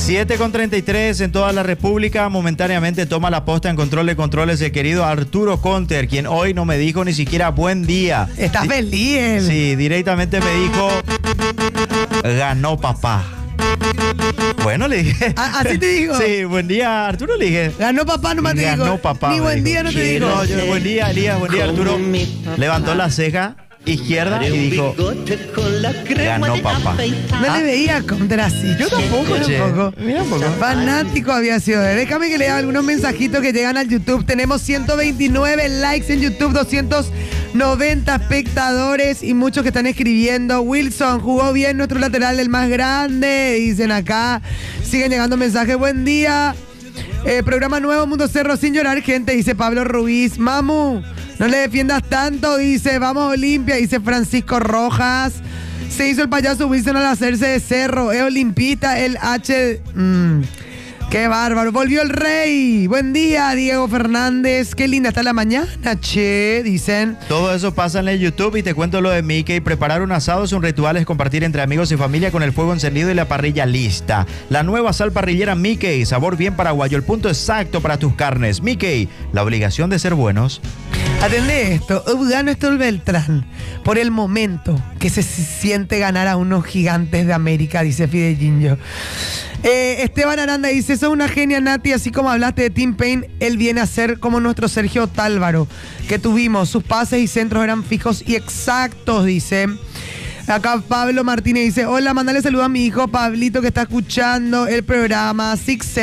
7:33 en toda la República. Momentáneamente toma la posta en control de controles el querido Arturo Conter, quien hoy no me dijo ni siquiera buen día. ¿Estás feliz él? Sí, directamente me dijo, ganó papá. Bueno, le dije. ¿Así te digo? Sí, buen día, Arturo, le dije. Ganó papá, no me te digo. Ganó papá. Ni buen día no te digo. No, yo, buen día, Elías, buen día, Arturo. Levantó la ceja izquierda y dijo, ganó papá. No le veía contra así. Yo tampoco, Mira un poco. Fanático había sido. Déjame que lea algunos mensajitos que llegan al YouTube. Tenemos 129 likes en YouTube, 290 espectadores y muchos que están escribiendo. Wilson, jugó bien nuestro lateral, el más grande, dicen acá. Siguen llegando mensajes. Buen día. Programa nuevo, Mundo Cerro sin llorar, gente, dice Pablo Ruiz. Mamu, no le defiendas tanto, dice. Vamos Olimpia, dice Francisco Rojas. Se hizo el payaso Wilson al hacerse de Cerro. Es olimpista, el H. Qué bárbaro. Volvió el rey. Buen día, Diego Fernández. Qué linda está la mañana, che, dicen. Todo eso pasa en el YouTube y te cuento lo de Mickey. Preparar un asado es un ritual, es compartir entre amigos y familia con el fuego encendido y la parrilla lista. La nueva sal parrillera Mickey, sabor bien paraguayo, el punto exacto para tus carnes. Mickey, la obligación de ser buenos. Atendé esto. Gana esto el Beltrán. Por el momento que se siente ganar a unos gigantes de América, dice Fidellinho. Esteban Aranda dice, sos una genia, Nati, así como hablaste de Tim Payne, él viene a ser como nuestro Sergio Tálvaro, que tuvimos, sus pases y centros eran fijos y exactos, dice. Acá Pablo Martínez dice, hola, mandale saludo a mi hijo Pablito que está escuchando el programa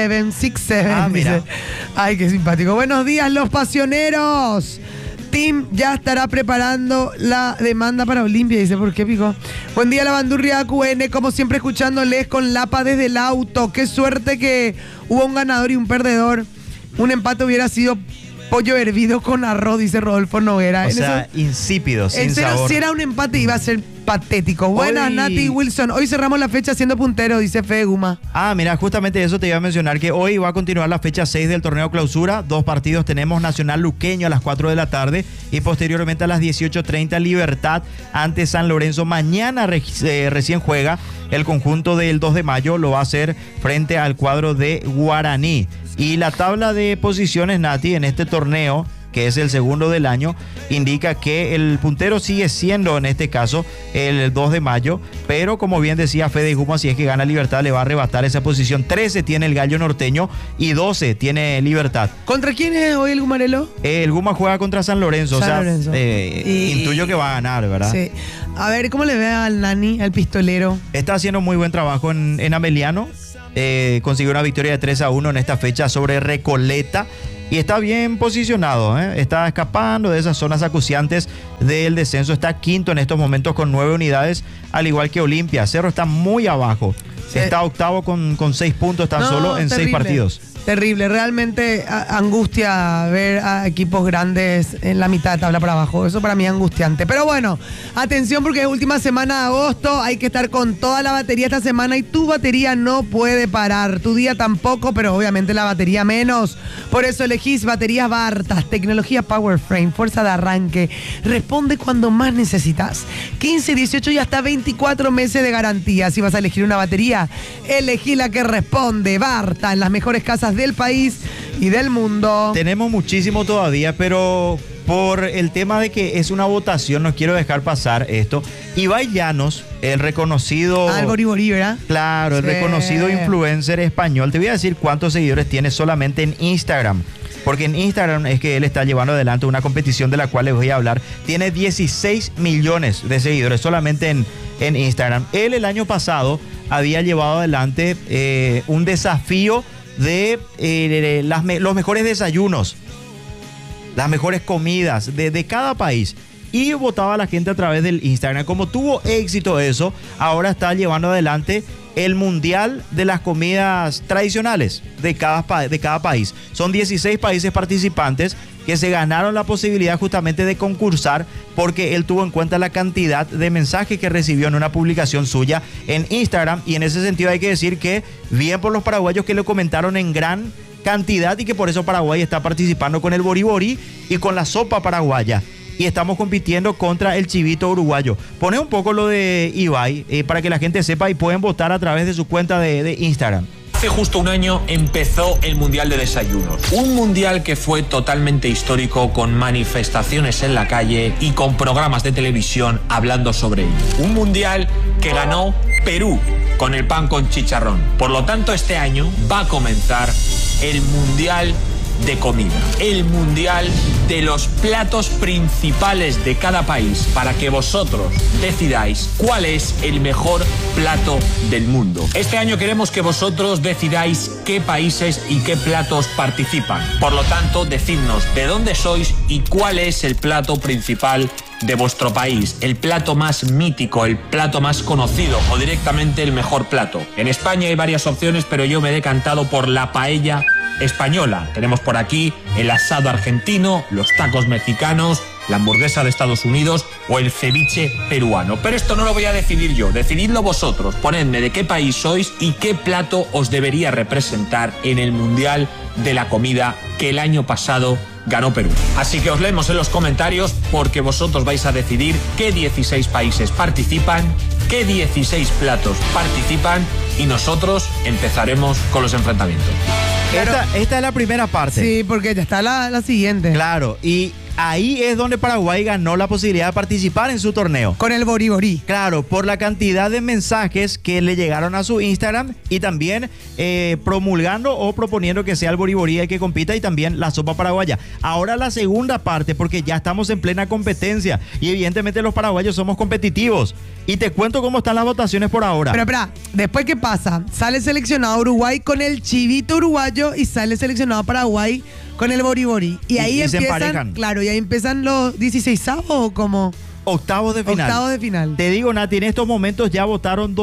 6767. Ah, mira. Dice. Ay, qué simpático. Buenos días, los pasioneros. Tim ya estará preparando la demanda para Olimpia, dice, ¿por qué pico? Buen día, la bandurria AQN, como siempre escuchándoles con Lapa desde el auto. Qué suerte que hubo un ganador y un perdedor. Un empate hubiera sido pollo hervido con arroz, dice Rodolfo Noguera. O sea, insípido, sin sabor. Si era un empate iba a ser patético. Buenas, Nati y Wilson. Hoy cerramos la fecha siendo puntero, dice Fede Guma. Ah, mira, justamente eso te iba a mencionar, que hoy va a continuar la fecha 6 del torneo clausura. 2 partidos tenemos: Nacional Luqueño a las 4 de la tarde y posteriormente a las 18:30 Libertad ante San Lorenzo. Mañana recién juega el conjunto del 2 de mayo, lo va a hacer frente al cuadro de Guaraní. Y la tabla de posiciones, Nati, en este torneo, que es el segundo del año, indica que el puntero sigue siendo, en este caso, el 2 de mayo, pero como bien decía Fede Guma, si es que gana Libertad, le va a arrebatar esa posición. 13 tiene el Gallo Norteño y 12 tiene Libertad. ¿Contra quién es hoy el Gumarelo? El Guma juega contra San Lorenzo, Lorenzo. Intuyo que va a ganar, ¿verdad? Sí. A ver, ¿cómo le ve al Nani, al pistolero? Está haciendo muy buen trabajo en Ameliano. Consiguió una victoria de 3-1 en esta fecha sobre Recoleta y está bien posicionado, está escapando de esas zonas acuciantes del descenso. Está quinto en estos momentos con 9 unidades, al igual que Olimpia. Cerro está muy abajo, está octavo con 6 puntos tan solo en terrible. 6 partidos. Terrible, realmente angustia ver a equipos grandes en la mitad de tabla para abajo. Eso para mí es angustiante. Pero bueno, atención porque es última semana de agosto. Hay que estar con toda la batería esta semana y tu batería no puede parar. Tu día tampoco, pero obviamente la batería menos. Por eso elegís baterías Bartas, tecnología Powerframe, fuerza de arranque. Responde cuando más necesitas. 15, 18 y hasta 24 meses de garantía. Si vas a elegir una batería, elegí la que responde. Barta, en las mejores casas del país y del mundo. Tenemos muchísimo todavía, pero por el tema de que es una votación, no quiero dejar pasar esto. Ibai Llanos, el reconocido... el Boriborí, ¿verdad? Claro, el reconocido influencer español. Te voy a decir cuántos seguidores tiene solamente en Instagram. Porque en Instagram es que él está llevando adelante una competición de la cual les voy a hablar. Tiene 16 millones de seguidores solamente en Instagram. Él el año pasado había llevado adelante un desafío de los mejores desayunos, las mejores comidas de cada país, y votaba a la gente a través del Instagram. Como tuvo éxito eso, ahora está llevando adelante el mundial de las comidas tradicionales de cada país. Son 16 países participantes que se ganaron la posibilidad justamente de concursar porque él tuvo en cuenta la cantidad de mensajes que recibió en una publicación suya en Instagram, y en ese sentido hay que decir que bien por los paraguayos que lo comentaron en gran cantidad y que por eso Paraguay está participando con el Boriborí y con la sopa paraguaya. Y estamos compitiendo contra el chivito uruguayo. Pone un poco lo de Ibai para que la gente sepa y pueden votar a través de su cuenta de Instagram. Hace justo un año empezó el Mundial de Desayunos. Un mundial que fue totalmente histórico, con manifestaciones en la calle y con programas de televisión hablando sobre ello. Un mundial que ganó Perú con el pan con chicharrón. Por lo tanto, este año va a comenzar el Mundial de comida, el mundial de los platos principales de cada país, para que vosotros decidáis cuál es el mejor plato del mundo. Este año queremos que vosotros decidáis qué países y qué platos participan. Por lo tanto, decidnos de dónde sois y cuál es el plato principal de vuestro país, el plato más mítico, el plato más conocido o directamente el mejor plato. En España hay varias opciones, pero yo me he decantado por la paella española. Tenemos por aquí el asado argentino, los tacos mexicanos, la hamburguesa de Estados Unidos o el ceviche peruano. Pero esto no lo voy a decidir yo, decididlo vosotros. Ponedme de qué país sois y qué plato os debería representar en el Mundial de la Comida que el año pasado ganó Perú. Así que os leemos en los comentarios, porque vosotros vais a decidir qué 16 países participan, qué 16 platos participan, y nosotros empezaremos con los enfrentamientos. Esta es la primera parte. Sí, porque ya está la siguiente. Claro, y ahí es donde Paraguay ganó la posibilidad de participar en su torneo. Con el boriborí. Claro, por la cantidad de mensajes que le llegaron a su Instagram, y también promulgando o proponiendo que sea el boriborí el que compita, y también la sopa paraguaya. Ahora la segunda parte, porque ya estamos en plena competencia y evidentemente los paraguayos somos competitivos. Y te cuento cómo están las votaciones por ahora. Pero espera, ¿después qué pasa? Sale seleccionado Uruguay con el chivito uruguayo y sale seleccionado Paraguay con el boriborí. Y ahí se empiezan, emparejan. claro, y ahí empiezan los 16avos o como... Octavos de final. Octavos de final. Te digo, Nati, en estos momentos ya votaron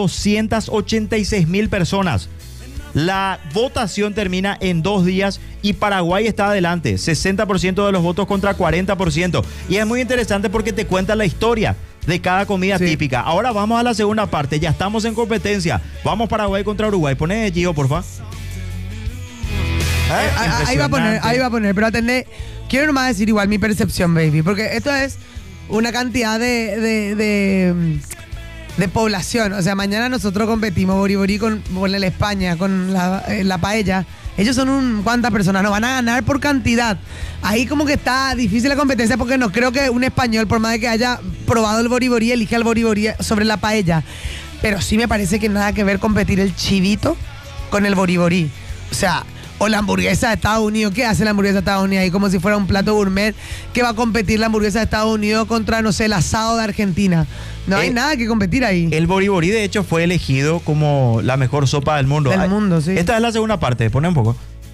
286,000 personas. La votación termina en 2 días y Paraguay está adelante, 60% de los votos contra 40%. Y es muy interesante porque te cuenta la historia de cada comida típica. Ahora vamos a la segunda parte, ya estamos en competencia. Vamos Paraguay contra Uruguay. Poné, Gio, porfa. Ahí va a poner, pero atendé. Quiero nomás decir igual mi percepción, baby, porque esto es una cantidad de población. O sea, mañana nosotros competimos boriborí con la España, con la paella. Ellos son ¿cuántas personas? Nos van a ganar por cantidad. Ahí como que está difícil la competencia, porque no creo que un español, por más de que haya probado el boriborí, elija el boriborí sobre la paella. Pero sí me parece que nada que ver competir el chivito con el boriborí. O sea, o la hamburguesa de Estados Unidos. ¿Qué hace la hamburguesa de Estados Unidos ahí? Como si fuera un plato gourmet. ¿Qué va a competir la hamburguesa de Estados Unidos contra, no sé, el asado de Argentina? No hay nada que competir ahí. El boriborí, de hecho, fue elegido como la mejor sopa del mundo. Del mundo, sí. Esta es la segunda parte. Pone un poco.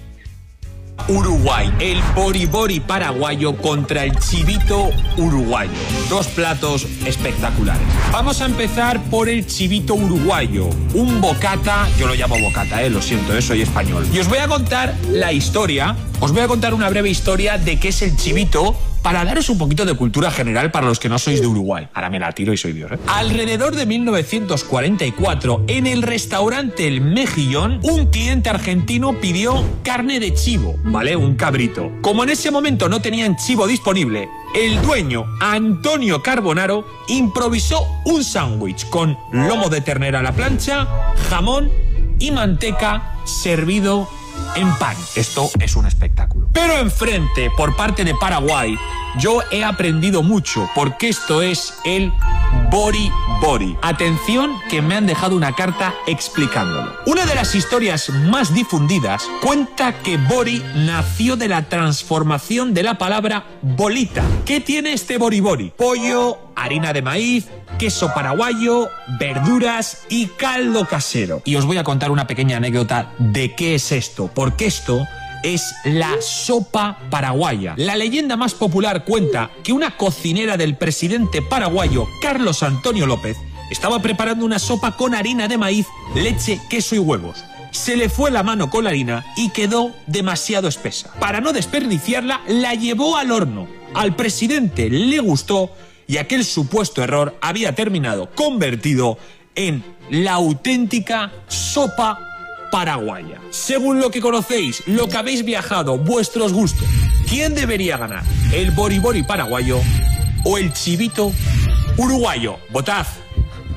Uruguay, el boriborí paraguayo contra el chivito uruguayo. 2 platos espectaculares. Vamos a empezar por el chivito uruguayo. Un bocata, yo lo llamo bocata, lo siento, soy español. Y os voy a contar la historia, os voy a contar una breve historia de qué es el chivito, para daros un poquito de cultura general para los que no sois de Uruguay. Ahora me la tiro y soy Dios, Alrededor de 1944, en el restaurante El Mejillón, un cliente argentino pidió carne de chivo, ¿vale? Un cabrito. Como en ese momento no tenían chivo disponible, el dueño, Antonio Carbonaro, improvisó un sándwich con lomo de ternera a la plancha, jamón y manteca servido en pan. Esto es un espectáculo. Pero enfrente, por parte de Paraguay, yo he aprendido mucho, porque esto es el boriborí. Atención, que me han dejado una carta explicándolo. Una de las historias más difundidas cuenta que bori nació de la transformación de la palabra bolita. ¿Qué tiene este boriborí? Pollo, harina de maíz, queso paraguayo, verduras y caldo casero. Y os voy a contar una pequeña anécdota de qué es esto, porque esto es la sopa paraguaya. La leyenda más popular cuenta que una cocinera del presidente paraguayo, Carlos Antonio López, estaba preparando una sopa con harina de maíz, leche, queso y huevos. Se le fue la mano con la harina y quedó demasiado espesa. Para no desperdiciarla, la llevó al horno. Al presidente le gustó y aquel supuesto error había terminado convertido en la auténtica sopa paraguaya. Según lo que conocéis, lo que habéis viajado, vuestros gustos, ¿quién debería ganar? ¿El boriborí paraguayo o el chivito uruguayo? Votad.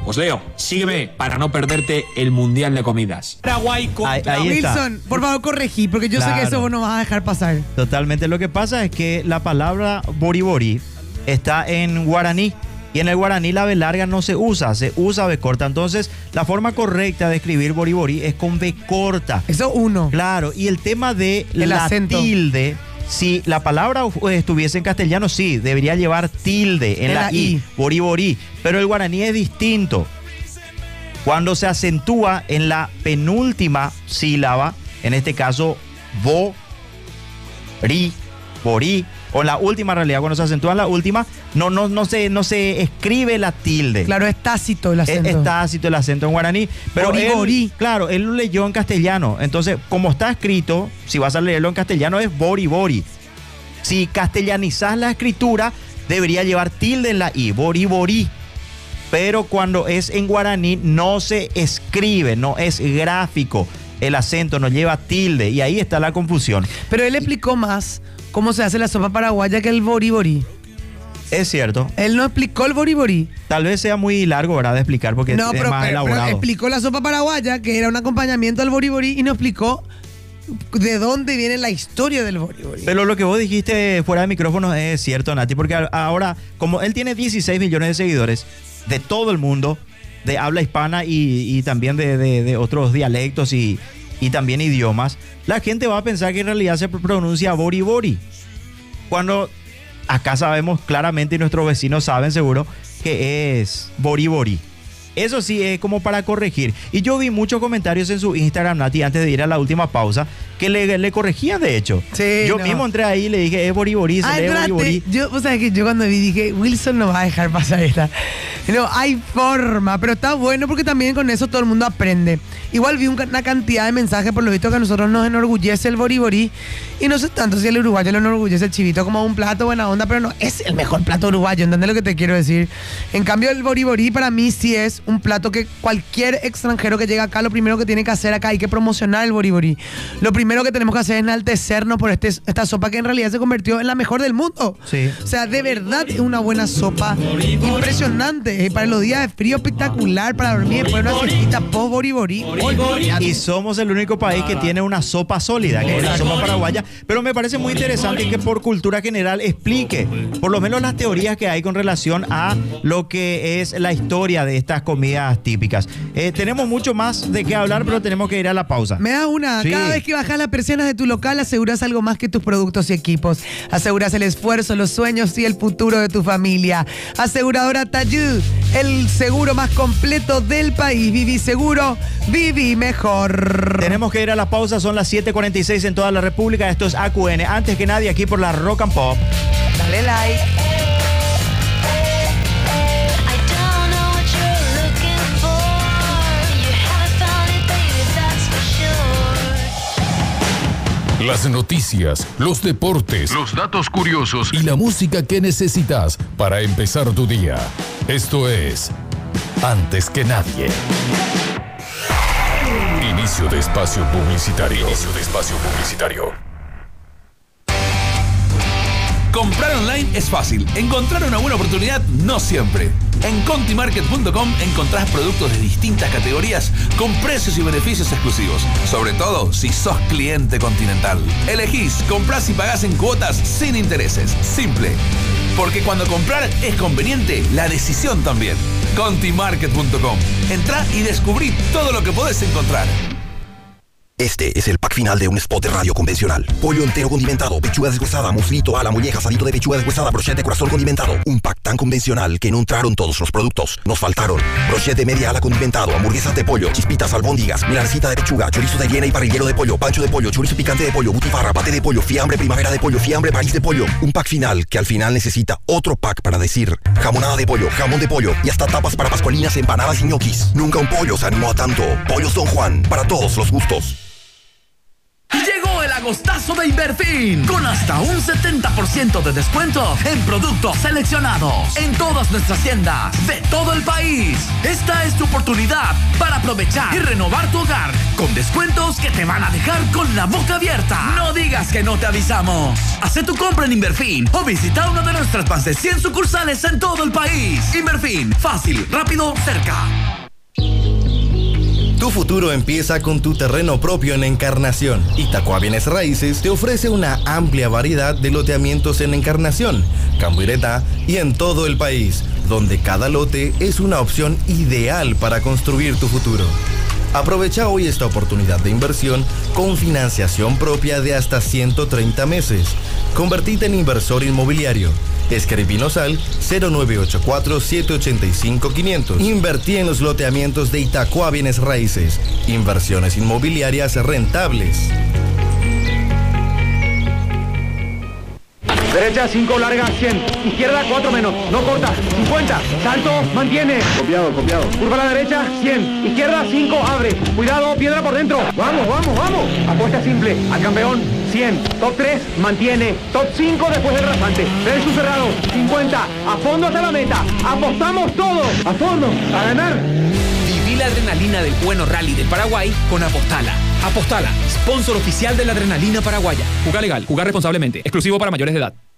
Pues Leo, sígueme para no perderte el Mundial de Comidas. Paraguay contra... Ahí está. Wilson, por favor, corregí, porque yo sé que Claro. eso vos no vas a dejar pasar. Totalmente. Lo que pasa es que la palabra boribori está en guaraní. Y en el guaraní la B larga no se usa B corta. Entonces, la forma correcta de escribir boribori es con B corta. Eso uno. Claro, y el tema de El la acento. tilde, si la palabra estuviese en castellano, sí, debería llevar tilde en la I, boribori, pero el guaraní es distinto. Cuando se acentúa en la penúltima sílaba, en este caso, borí, o en la última realidad, cuando se acentúa en la última, no se escribe la tilde. Claro, es tácito el acento. Es tácito el acento en guaraní. Pero Boribori. claro, él lo leyó en castellano. Entonces, como está escrito, si vas a leerlo en castellano, es boribori. Si castellanizás la escritura, debería llevar tilde en la I, boribori. Pero cuando es en guaraní, no se escribe, no es gráfico. El acento no lleva tilde y ahí está la confusión. Pero él explicó más cómo se hace la sopa paraguaya que el boribori. Es cierto. Él no explicó el boribori. Tal vez sea muy largo, ¿verdad?, de explicar porque No, es pero más elaborado. explicó la sopa paraguaya, que era un acompañamiento al boribori, y no explicó de dónde viene la historia del boribori. Pero lo que vos dijiste fuera de micrófono es cierto, Nati, porque ahora, como él tiene 16 millones de seguidores de todo el mundo, de habla hispana y también de otros dialectos y también idiomas, la gente va a pensar que en realidad se pronuncia boribori. Cuando acá sabemos claramente y nuestros vecinos saben seguro que es boribori. Eso sí es como para corregir. Y yo vi muchos comentarios en su Instagram, Nati, antes de ir a la última pausa, que le corregían, de hecho. Sí, Yo no. mismo entré ahí y le dije, es boribori, se lee boribori. Vos sabés que yo cuando vi dije, Wilson no va a dejar pasar esta. No, hay forma, pero está bueno porque también con eso todo el mundo aprende. Igual vi una cantidad de mensajes, por lo visto, que a nosotros nos enorgullece el boribori. Y no sé tanto si el uruguayo le enorgullece el chivito como un plato buena onda, pero no es el mejor plato uruguayo, ¿entendés lo que te quiero decir? En cambio, el boribori para mí sí es un plato que cualquier extranjero que llega acá, lo primero que tiene que hacer acá, hay que promocionar el boribori. Lo primero que tenemos que hacer es enaltecernos por esta sopa que en realidad se convirtió en la mejor del mundo. Sí. O sea, de verdad es una buena sopa. Impresionante. Para los días de frío, espectacular. Para dormir después de una siestita post boribori. Y somos el único país que tiene una sopa sólida, que es la sopa paraguaya. Pero me parece muy interesante que por cultura general explique por lo menos las teorías que hay con relación a lo que es la historia de estas comidas típicas. Tenemos mucho más de qué hablar, pero tenemos que ir a la pausa. Me da una. Sí. Cada vez que bajas las persianas de tu local, aseguras algo más que tus productos y equipos. Aseguras el esfuerzo, los sueños y el futuro de tu familia. Aseguradora Tayud, el seguro más completo del país. Viví seguro, viví mejor. Tenemos que ir a la pausa, son las 7:46 en toda la República. Esto es AQN, antes que nadie aquí por la Rock and Pop. Dale like. I don't know what you're looking for. You haven't found it, baby, that's for sure. Las noticias, los deportes, los datos curiosos y la música que necesitas para empezar tu día. Esto es Antes que nadie. Inicio de espacio publicitario. Inicio de espacio publicitario. Comprar online es fácil. Encontrar una buena oportunidad no siempre. En contimarket.com encontrás productos de distintas categorías con precios y beneficios exclusivos. Sobre todo si sos cliente Continental. Elegís, comprás y pagás en cuotas sin intereses. Simple. Porque cuando comprar es conveniente, la decisión también. Contimarket.com. Entrá y descubrí todo lo que podés encontrar. Este es el pack final de un spot de radio convencional. Pollo entero condimentado, pechuga deshuesada, muslito, ala, molleja, salito de pechuga deshuesada, brochette de corazón condimentado. Un pack tan convencional que no entraron todos los productos. Nos faltaron brochette de media ala condimentado, hamburguesas de pollo, chispitas, albóndigas, milanesita de pechuga, chorizo de Viena y parrillero de pollo, pancho de pollo, chorizo picante de pollo, butifarra, paté de pollo, fiambre primavera de pollo, fiambre París de pollo. Un pack final que al final necesita otro pack para decir jamonada de pollo, jamón de pollo y hasta tapas para pascualinas, empanadas y ñoquis. Nunca un pollo se animó a tanto. Pollos Don Juan, para todos los gustos. Llegó el agostazo de Inverfin, con hasta un 70% de descuento en productos seleccionados en todas nuestras tiendas de todo el país. Esta es tu oportunidad para aprovechar y renovar tu hogar con descuentos que te van a dejar con la boca abierta. No digas que no te avisamos. Haz tu compra en Inverfin o visita una de nuestras más de 100 sucursales en todo el país. Inverfin, fácil, rápido, cerca. Tu futuro empieza con tu terreno propio en Encarnación. Itacua Bienes Raíces te ofrece una amplia variedad de loteamientos en Encarnación, Cambuireta y en todo el país, donde cada lote es una opción ideal para construir tu futuro. Aprovecha hoy esta oportunidad de inversión con financiación propia de hasta 130 meses. Convertite en inversor inmobiliario. Escribinos al 0984-785-500. Invertí en los loteamientos de Itacua Bienes Raíces. Inversiones inmobiliarias rentables. Derecha 5, larga 100. Izquierda 4 menos. No corta. 50. Salto, mantiene. Copiado. Curva a la derecha 100. Izquierda 5, abre. Cuidado, piedra por dentro. Vamos. Apuesta simple. Al campeón 100. Top 3, mantiene. Top 5 después del rasante. Derecho cerrado 50. A fondo hasta la meta. Apostamos todos. A fondo. A ganar. Viví la adrenalina del bueno rally del Paraguay con Apostala. Apostala, sponsor oficial de la adrenalina paraguaya. Juega legal, juega responsablemente. Exclusivo para mayores de edad.